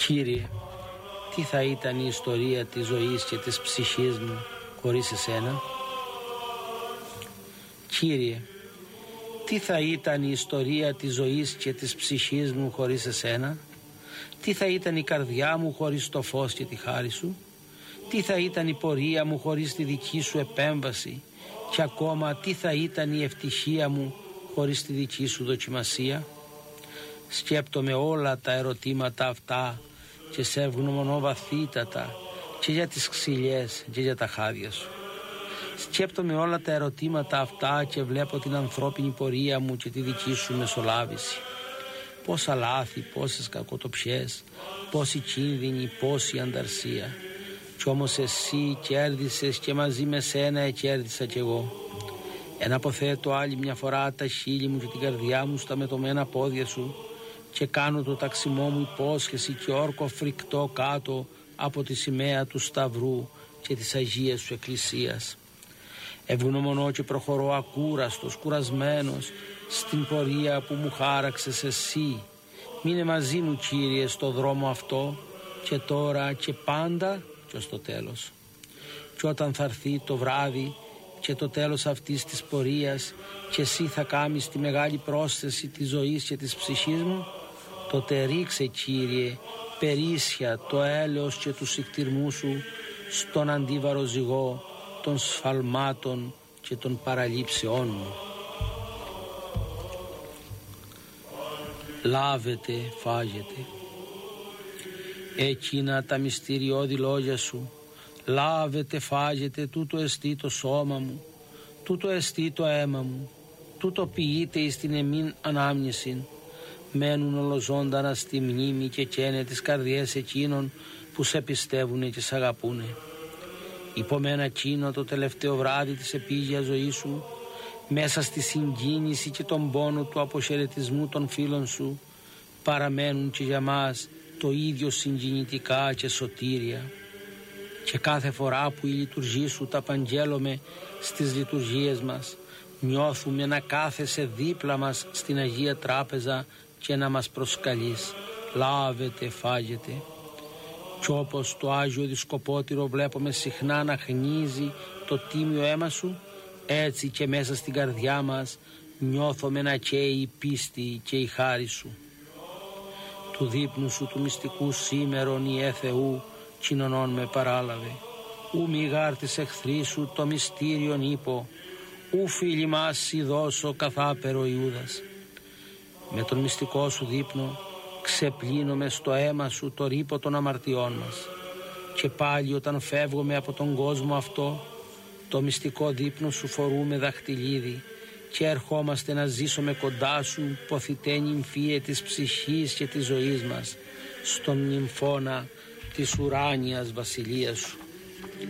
Κύριε, τι θα ήταν η ιστορία της ζωής και της ψυχής μου χωρίς εσένα? Κύριε, τι θα ήταν η ιστορία της ζωής και της ψυχής μου χωρίς εσένα? Τι θα ήταν η καρδιά μου χωρίς το φως και τη χάρη σου? Τι θα ήταν η πορεία μου χωρίς τη δική σου επέμβαση? Και ακόμα τι θα ήταν η ευτυχία μου χωρίς τη δική σου δοκιμασία? Σκέπτομαι όλα τα ερωτήματα αυτά και σε ευγνωμονώ βαθύτατα και για τις ξυλιές και για τα χάδια σου. Σκέπτομαι όλα τα ερωτήματα αυτά και βλέπω την ανθρώπινη πορεία μου και τη δική σου μεσολάβηση. Πόσα λάθη, πόσες κακοτοπιές, πόση κίνδυνη, πόση ανταρσία. Κι όμως εσύ κέρδισες και μαζί με σένα κέρδισα κι εγώ. Εναποθέτω άλλη μια φορά τα χείλη μου και την καρδιά μου στα μετωμένα πόδια σου και κάνω το ταξιμό μου υπόσχεση και όρκο φρικτό κάτω από τη σημαία του Σταυρού και της Αγίας σου Εκκλησίας. Ευγνωμονώ και προχωρώ ακούραστος, κουρασμένος στην πορεία που μου χάραξες εσύ. Μείνε μαζί μου, Κύριε, στο δρόμο αυτό και τώρα και πάντα και ως το τέλος. Και όταν θα έρθει το βράδυ και το τέλος αυτής της πορείας και εσύ θα κάνεις τη μεγάλη πρόσθεση της ζωής και της ψυχής μου, τότε ρίξε, Κύριε, περίσσια το έλεος και του σικτυρμού σου στον αντίβαρο ζυγό των σφαλμάτων και των παραλήψεών μου. Λάβετε, φάγετε. Εκείνα τα μυστηριώδη λόγια σου. Λάβετε, φάγετε, τούτο εστί το σώμα μου, τούτο εστί το αίμα μου, τούτο ποιείται εις την εμήν ανάμνηση. Μένουν ολοζώντανα στη μνήμη και καίνε τις καρδιές εκείνων που σε πιστεύουνε και σ' αγαπούνε. Υπομένα εκείνο το τελευταίο βράδυ της επίγειας ζωής σου, μέσα στη συγκίνηση και τον πόνο του αποχαιρετισμού των φίλων σου, παραμένουν και για μας το ίδιο συγκινητικά και σωτήρια. Και κάθε φορά που η λειτουργή σου τα απαγγέλλομαι στις λειτουργίες μας, νιώθουμε να κάθεσαι δίπλα μας στην Αγία Τράπεζα και να μας προσκαλείς. Λάβετε, φάγετε. Κι όπως το Άγιο Δισκοπότηρο βλέπουμε συχνά να χνίζει το τίμιο αίμα σου, έτσι και μέσα στην καρδιά μας νιώθουμε να καίει η πίστη και η χάρη σου. Του δείπνου σου του μυστικού σήμερον Ιε Θεού κοινωνών με παράλαβε. Ου μη γάρ της εχθρή σου το μυστήριον είπω, ου φίλοι μας δώσω καθάπερο Ιούδας. Με τον μυστικό σου δείπνο ξεπλύνομαι στο αίμα σου το ρήπο των αμαρτιών μας. Και πάλι όταν φεύγουμε από τον κόσμο αυτό, το μυστικό δείπνο σου φορούμε δαχτυλίδι και ερχόμαστε να ζήσουμε κοντά σου, ποθητέ νυμφίε της ψυχής και της ζωής μας, στον νυμφώνα της ουράνιας βασιλείας σου.